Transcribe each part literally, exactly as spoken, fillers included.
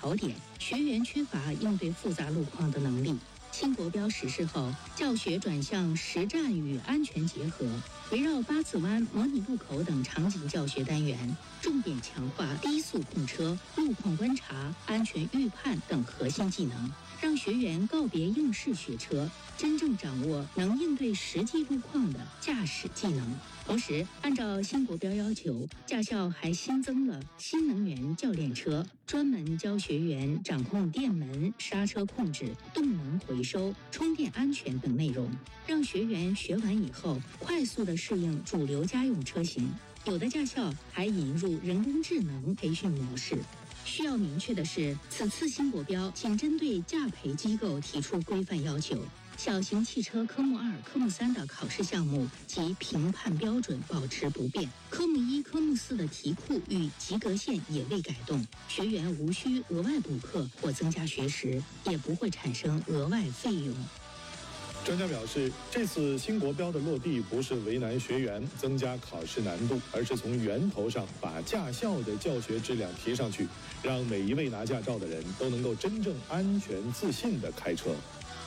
考点，学员缺乏应对复杂路况的能力。新国标实施后，教学转向实战与安全结合，围绕八字湾、模拟路口等场景教学单元，重点强化低速控车、路况观察、安全预判等核心技能，让学员告别应试学车，真正掌握能应对实际路况的驾驶技能。同时，按照新国标要求，驾校还新增了新能源教练车，专门教学员掌控电门、刹车控制、动能回收、充电安全等内容，让学员学完以后快速地适应主流家用车型。有的驾校还引入人工智能培训模式。需要明确的是，此次新国标仅针对驾培机构提出规范要求，小型汽车科目二、科目三的考试项目及评判标准保持不变，科目一、科目四的题库与及格线也未改动，学员无需额外补课或增加学时，也不会产生额外费用。 专家表示，这次新国标的落地不是为难学员、增加考试难度，而是从源头上把驾校的教学质量提上去，让每一位拿驾照的人都能够真正安全自信地开车。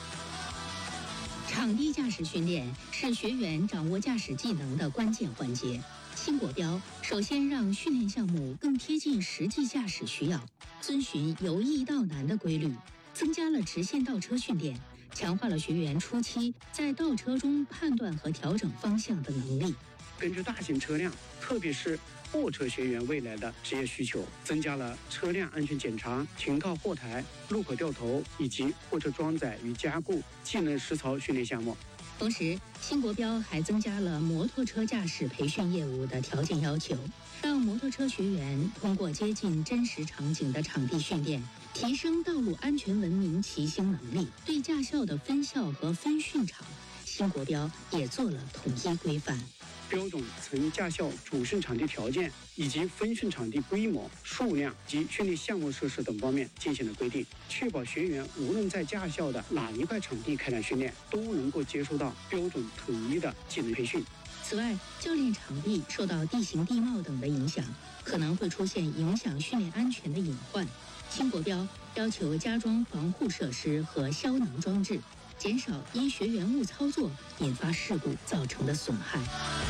场地驾驶训练是学员掌握驾驶技能的关键环节。新国标首先让训练项目更贴近实际驾驶需要，遵循由易到难的规律，增加了直线倒车训练，强化了学员初期在倒车中判断和调整方向的能力。 根据大型车辆，特别是货车学员未来的职业需求，增加了车辆安全检查、停靠货台、路口掉头以及货车装载与加固技能实操训练项目。 同时，新国标还增加了摩托车驾驶培训业务的条件要求，让摩托车学员通过接近真实场景的场地训练，提升道路安全文明骑行能力。对驾校的分校和分训场，新国标也做了统一规范。 标准从驾校主训场地条件以及分训场地规模、数量及训练项目设施等方面进行了规定，确保学员无论在驾校的哪一块场地开展训练，都能够接受到标准统一的技能培训。 此外，教练场地受到地形地貌等的影响，可能会出现影响训练安全的隐患。新国标要求加装防护设施和消能装置，减少因学员误操作引发事故造成的损害。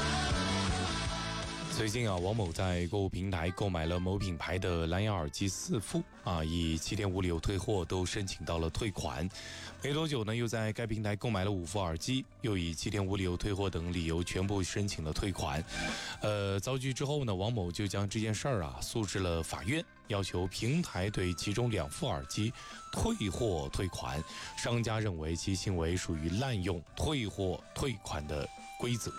最近啊，王某在购物平台购买了某品牌的蓝牙耳机四副啊，以七天无理由退货，都申请到了退款。没多久呢，又在该平台购买了五副耳机，又以七天无理由退货等理由全部申请了退款。呃，遭拒之后呢，王某就将这件事儿啊诉至了法院，要求平台对其中两副耳机退货退款。商家认为其行为属于滥用退货退款的规则。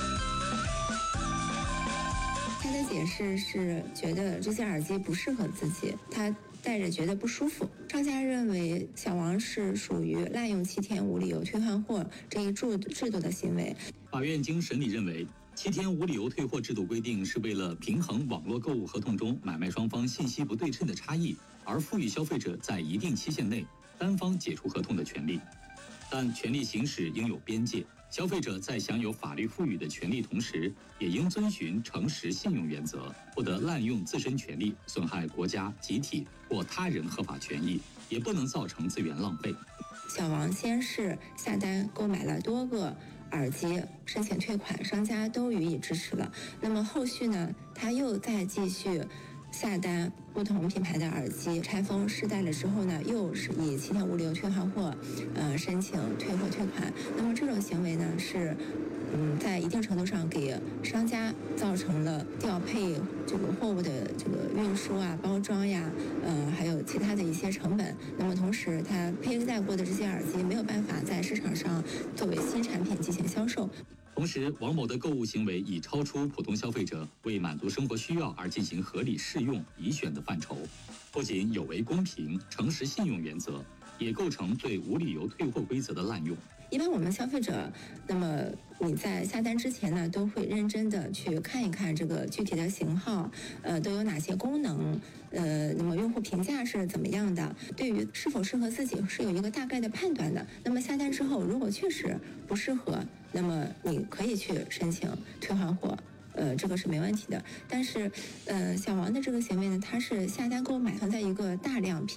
他的解释是觉得这些耳机不适合自己，他戴着觉得不舒服。商家认为小王是属于滥用七天无理由退换货这一制制度的行为。 法院经审理认为，七天无理由退货制度规定是为了平衡网络购物合同中买卖双方信息不对称的差异，而赋予消费者在一定期限内单方解除合同的权利。但权利行使应有边界，消费者在享有法律赋予的权利同时，也应遵循诚实信用原则，不得滥用自身权利损害国家、集体或他人合法权益，也不能造成资源浪费。 小王先是下单购买了多个耳机，申请退款，商家都予以支持了。那么后续呢，他又再继续下单不同品牌的耳机，拆封试戴了之后呢，又是以七天无理由退换货，呃，申请退货退款。那么这种行为呢，是嗯，在一定程度上给商家造成了调配这个货物的这个运输啊、包装呀，呃，还有其他的一些成本。那么同时，它佩戴过的这些耳机没有办法在市场上作为新产品进行销售。 同时，王某的购物行为已超出普通消费者为满足生活需要而进行合理适用、宜选的范畴，不仅有违公平、诚实信用原则，也构成对无理由退货规则的滥用。 一般我们消费者，那么你在下单之前呢，都会认真的去看一看这个具体的型号，呃，都有哪些功能，呃，那么用户评价是怎么样的，对于是否适合自己是有一个大概的判断的。那么下单之后，如果确实不适合，那么你可以去申请退换货。呃，这个是没问题的。但是，呃，小王的这个行为呢，他是下单购买，存在一个大量